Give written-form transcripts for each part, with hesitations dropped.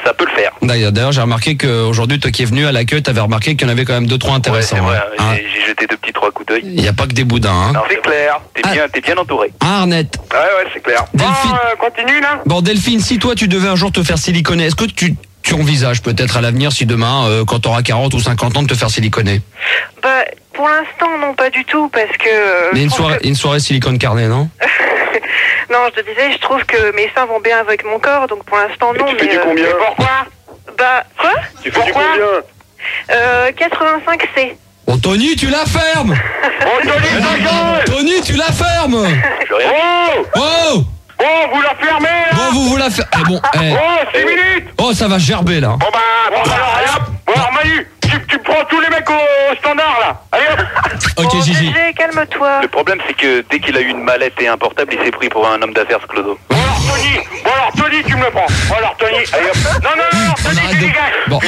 ça peut le faire. D'ailleurs, j'ai remarqué qu'aujourd'hui, toi qui es venu à l'accueil, t'avais remarqué qu'il y en avait quand même 2-3 intéressants. Ouais, c'est vrai, hein. j'ai jeté 2-3 coups d'œil. Il n'y a pas que des boudins. Hein. Non, c'est clair, t'es bien entouré. Ah, Arnette. Ouais, c'est clair. Delphine. Continue là. Bon, Delphine, si toi tu devais un jour te faire siliconer, est-ce que tu envisages peut-être à l'avenir, si demain, quand tu auras 40 ou 50 ans, de te faire siliconer? Bah, pour l'instant, non, pas du tout, parce que... Mais une soirée silicone carnet, non? Non, je te disais, je trouve que mes seins vont bien avec mon corps, donc pour l'instant, non. Tu fais du combien? Pourquoi? Bah, quoi? Tu fais du combien? 85C. Oh, Tony, tu la fermes! Oh, Tony, ta gueule! Tony, tu la fermes! Oh! Oh! Bon, vous la fermez, là! Bon, vous la fermez. Bon, Oh, 6 minutes! Oh, ça va gerber, là. Bon, alors, Manu, tu prends tous les mecs au standard, là! Allez, hop! Ok, Bon, Gigi. GG, calme-toi. Le problème, c'est que dès qu'il a eu une mallette et un portable, il s'est pris pour un homme d'affaires, ce clodo. Bon, alors, Tony, tu me le prends. Bon, alors, Tony, allez, hop! Non, Tony, arrête tu de- dégages! Bon,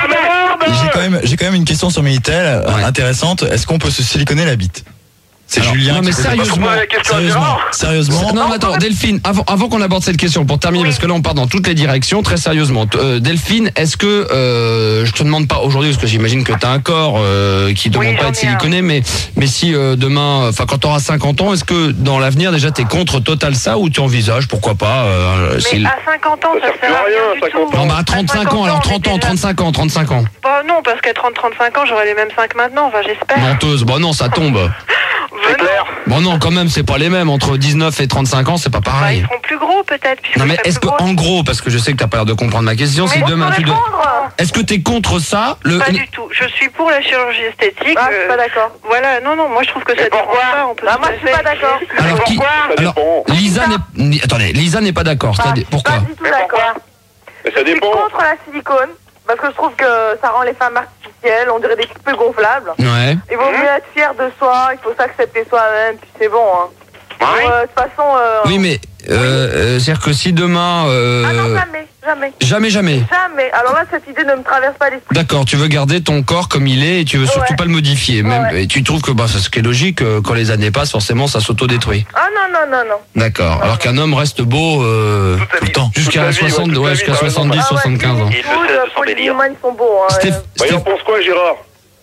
allez. J'ai quand même une question sur Minitel Ouais. intéressante. Est-ce qu'on peut se siliconer la bite? C'est Alors, Julien. non, mais qui pose la sérieusement, la question à Sérieusement, Gérard. sérieusement. Non, mais attends, Delphine, avant qu'on aborde cette question, pour terminer, parce que là on part dans toutes les directions, très sérieusement. Delphine, est-ce que, je te demande pas aujourd'hui, parce que j'imagine que tu as un corps qui ne demande Oui, pas j'en être ai un. siliconé, mais si demain, enfin quand tu auras 50 ans, est-ce que dans l'avenir déjà tu es contre total ça ou tu envisages, pourquoi pas Mais à 50 ans, ça sert plus sert à à rien rien, du 50 tout. ans. Non, bah à 35 ans, alors 30 ans, 35 ans. Bah non, parce qu'à 30-35 ans, j'aurai les mêmes 5 maintenant, enfin j'espère. Menteuse, bon non, ça tombe. C'est clair. Bon non, quand même, c'est pas les mêmes. Entre 19 et 35 ans, c'est pas Bah, pareil. ils seront plus gros peut-être. puisque Non mais je serai est-ce que plus grosse. en gros, parce que je sais que t'as pas l'air de comprendre ma question, si Mais demain tu dois... Est-ce que t'es contre ça Pas du tout. Je suis pour la chirurgie esthétique. Ah, je suis pas d'accord. Voilà, non, moi je trouve que ça dépend pas. On peut Ah, tout moi, à je suis pas fait d'accord. essayer. Alors qui Ça Alors dépend. Lisa n'est attendez, Lisa n'est pas d'accord. C'est-à-dire pourquoi? Pas du tout d'accord. Mais ça Je suis dépend. contre la silicone parce que je trouve que ça rend les femmes artificielles, on dirait des peu gonflables. Ouais. Il vaut mieux être fier de soi, il faut s'accepter soi-même, puis c'est bon. Hein. Ouais. De toute façon. Oui, mais c'est-à-dire que si demain Ah non, jamais. jamais. Alors là, cette idée ne me traverse pas l'esprit. D'accord, tu veux garder ton corps comme il est et tu veux surtout Ouais. pas le modifier. Même, Ouais. et tu trouves que c'est ce qui est logique, quand les années passent, forcément, ça s'autodétruit. Ah non. D'accord. Alors qu'un homme reste beau Tout le temps. jusqu'à Toute sa vie, 60, toute sa vie, jusqu'à t'as raison. 70, Ah ouais, 75 ans. hein. Il le sait de son délire. Ils sont beaux. Hein. Bah, il en pense quoi, Gérard?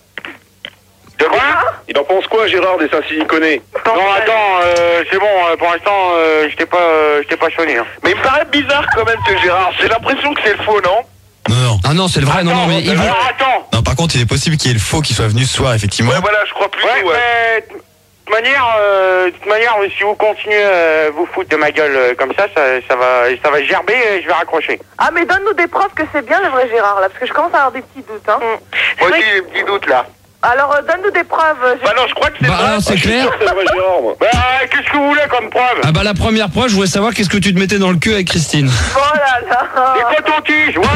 De quoi? Il en pense quoi, Gérard, des seins siliconés? Non, attends, c'est bon, pour l'instant, je t'ai pas sonné. Hein. Mais il me paraît bizarre quand même, ce Gérard. J'ai l'impression que c'est le faux, non? Non. Ah non, c'est le vrai. Non, mais il veut... Attends. Non, par contre, il est possible qu'il y ait le faux qui soit venu ce soir, effectivement. Ouais, voilà, je crois plutôt, Ouais, mais de toute manière, si vous continuez à vous foutre de ma gueule comme ça va gerber et je vais raccrocher. Ah, mais donne-nous des preuves que c'est bien le vrai Gérard, là, parce que je commence à avoir des petits doutes. Hein. Moi aussi, j'ai des petits doutes là. Alors, donne-nous des preuves. Bah non, je crois que c'est Bah vrai. alors c'est clair. C'est le vrai Gérard, moi. Bah, qu'est-ce que vous voulez comme preuve? Ah bah la première preuve, je voulais savoir qu'est-ce que tu te mettais dans le cul avec Christine. Oh là là. Des cotons-tiges, ouais.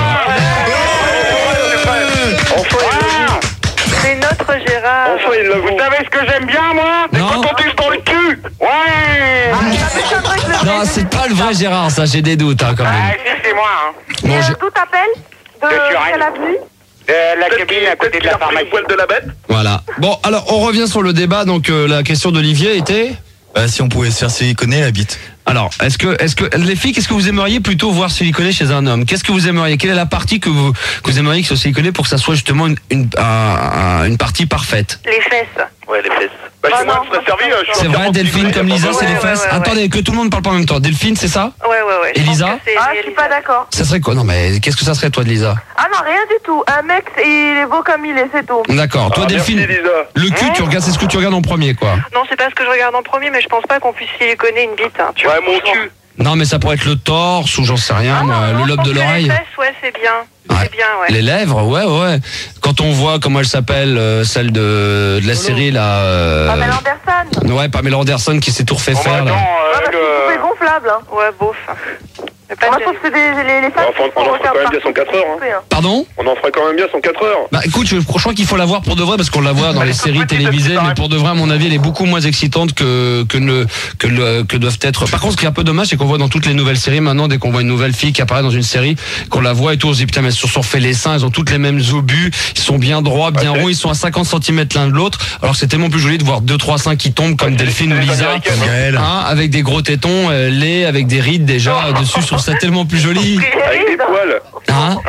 Enfin, C'est notre Gérard. enfin, il l'avoue. Vous savez ce que j'aime bien, moi? Des Non. cotons-tiges dans le cul. Ouais. Ah, ça m'étonnerait que le Non, vrai- c'est pas le vrai Gérard, ça, j'ai des doutes quand Ah, même. si, c'est moi, hein. Bon, je- D'où t'appelles De quelle avenue La cabine à côté de la pharmacie. le poil de la bête. Voilà. Bon, alors on revient sur le débat. Donc la question d'Olivier était. Si on pouvait se faire siliconer la bite. Alors, est-ce que les filles, qu'est-ce que vous aimeriez plutôt voir siliconé chez un homme? Qu'est-ce que vous aimeriez? Quelle est la partie que vous aimeriez que soit siliconée pour que ça soit justement une partie parfaite? Les fesses. Ouais, les fesses. Bah, Ah chez moi, non, je serais servi. Je suis C'est vrai, entièrement Delphine, siliconé, comme y a Lisa, pas c'est les besoin. fesses. ouais, ouais. Attendez, que tout le monde parle pas en même temps. Delphine, c'est ça? Ouais. Et je pense Lisa que c'est Ah, je suis pas d'accord. Ça serait quoi? Non, mais qu'est-ce que ça serait toi de Lisa? Ah non, rien du tout. Un mec, il est beau comme il est, c'est tout. D'accord. Toi, Ah, Delphine, merci, Lisa. le cul, tu regardes, c'est ce que tu regardes en premier, quoi. Non, c'est pas ce que je regarde en premier, mais je pense pas qu'on puisse siliconer une bite. Hein, tu Ouais, vois, mon franchement. cul. Non, mais ça pourrait être le torse ou j'en sais rien, Ah moi, non, le je lobe pense de que l'oreille. Les fesses, ouais, c'est bien. Ouais. C'est bien, ouais. Les lèvres, ouais. Quand on voit comment elle s'appelle, celle de la série là. Pamela Anderson. Ouais, Pamela Anderson qui s'est tout refait faire là. Ouais, parce que c'est gonflable. Hein. Ouais, bof. Mais pas Moi, de- je trouve que c'est les femmes Enfin, qui on en font fera quand même bien partout, 104 heures, hein. coupé, hein. Pardon? On en ferait quand même bien 104 heures. Bah écoute, je crois qu'il faut la voir pour de vrai parce qu'on la voit dans les séries télévisées, mais pour de vrai, à mon avis, elle est beaucoup moins excitante que doivent être. Par contre, ce qui est un peu dommage, c'est qu'on voit dans toutes les nouvelles séries maintenant, dès qu'on voit une nouvelle fille qui apparaît dans une série, qu'on la voit et tout, on se dit putain, mais elles se sont refait les seins, elles ont toutes les mêmes obus, ils sont bien droits, bien ronds, ils sont à 50 cm l'un de l'autre. Alors c'est tellement plus joli de voir 2-3 seins qui tombent comme Delphine ou Lisa, Gaël. hein, avec des gros tétons, laids, avec des rides déjà dessus. Je trouve ça tellement plus joli. Avec des poils. Hein?